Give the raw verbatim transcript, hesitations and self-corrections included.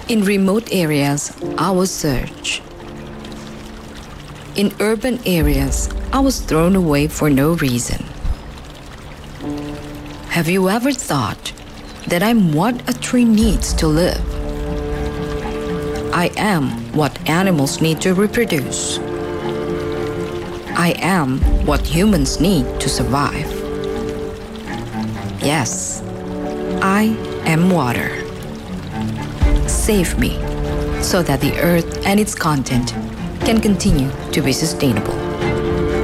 In remote areas, I was searched. In urban areas, I was thrown away for no reason. Have you ever thought that I'm what a tree needs to live? I am what animals need to reproduce. I am what humans need to survive. Yes, I am water. Save me so that the earth and its content can continue to be sustainable.